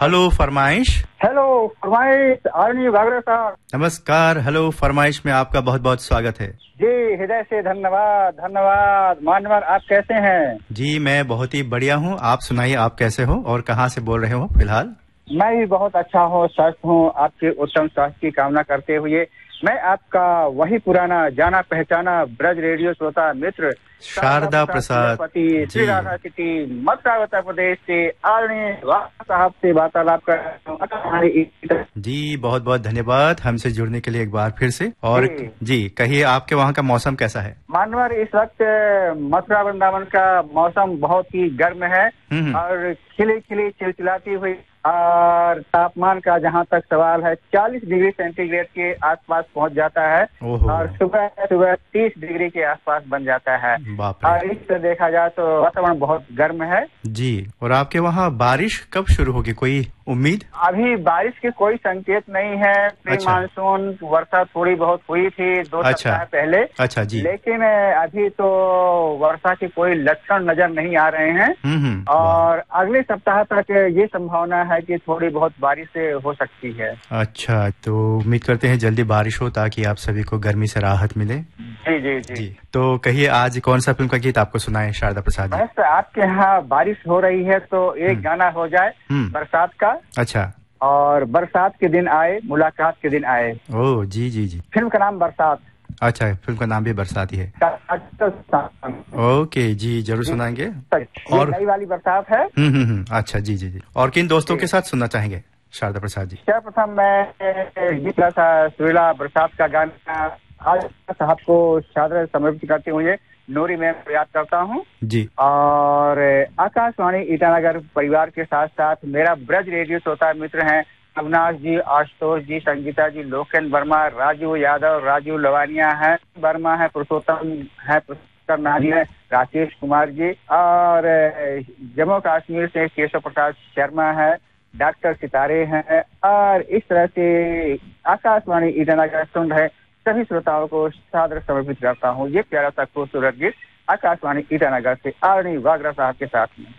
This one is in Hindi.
हेलो फरमाइश। हेलो फरमाइश आरणी वागरा साहब। नमस्कार। हेलो फरमाइश में आपका बहुत बहुत स्वागत है। जी हृदय से धन्यवाद धन्यवाद। मान्यवर आप कैसे हैं? जी मैं बहुत ही बढ़िया हूँ। आप सुनाइए, आप कैसे हो और कहाँ से बोल रहे हो फिलहाल? मैं भी बहुत अच्छा हूँ, स्वस्थ हूँ। आपके उत्तम स्वास्थ्य की कामना करते हुए मैं आपका वही पुराना जाना पहचाना ब्रज रेडियो श्रोता मित्र शारदा प्रसाद श्री राधा सिटी मथुरा उत्तर प्रदेश से आरणी वागरा साहब से वार्तालाप कर रहा हूँ। जी बहुत बहुत धन्यवाद हमसे जुड़ने के लिए एक बार फिर से। और जी कहिए, आपके वहाँ का मौसम कैसा है? मानवर इस वक्त मथुरा वृंदावन का मौसम बहुत ही गर्म है और खिली खिली चिलचिलाती हुई, और तापमान का जहाँ तक सवाल है 40 डिग्री सेंटीग्रेड के आसपास पहुँच जाता है और सुबह सुबह 30 डिग्री के आसपास बन जाता है। और इस तरह देखा जाए तो वातावरण बहुत गर्म है जी। और आपके वहाँ बारिश कब शुरू होगी, कोई उम्मीद? अभी बारिश के कोई संकेत नहीं है। प्री मानसून वर्षा थोड़ी बहुत हुई थी 2 सप्ताह पहले। अच्छा जी। लेकिन अभी तो वर्षा के कोई लक्षण नजर नहीं आ रहे हैं और अगले सप्ताह तक ये संभावना है कि थोड़ी बहुत बारिश हो सकती है। अच्छा, तो उम्मीद करते हैं जल्दी बारिश हो ताकि आप सभी को गर्मी से राहत मिले। जी जी जी। तो कहिए, आज कौन सा फिल्म का गीत आपको सुनाए शारदा प्रसाद जी? बस आपके यहाँ बारिश हो रही है तो एक गाना हो जाए बरसात का। अच्छा। और बरसात के दिन आए मुलाकात के दिन आए। ओह जी जी जी। फिल्म का नाम बरसात। अच्छा, फिल्म का नाम भी बरसात ही है। ओके जी, जरूर सुनाएंगे। और नई वाली बरसात है। अच्छा जी जी जी। और किन दोस्तों के साथ सुनना चाहेंगे शारदा प्रसाद जी? सर्वप्रथम मैं गीत सुरीला बरसात का गाना आज साहब को सादर समर्पित करते हुए नूरी में याद करता हूँ जी। और आकाशवाणी ईटानगर परिवार के साथ साथ मेरा ब्रज रेडियो श्रोता मित्र हैं अविनाश जी, आशुतोष जी, संगीता जी, लोकेन वर्मा, राजू यादव, राजू लवानिया है, वर्मा है, पुरुषोत्तम है, नाजी है, राकेश कुमार जी, और जम्मू कश्मीर से केशव प्रसाद शर्मा है, डॉक्टर सितारे हैं, और इस तरह से आकाशवाणी ईटानगर सुन रहे सभी श्रोताओं को सादर समर्पित करता हूँ ये प्यारा सा खूबसूरत गीत आकाशवाणी ईटानगर से आरणी वागरा साहब के साथ में।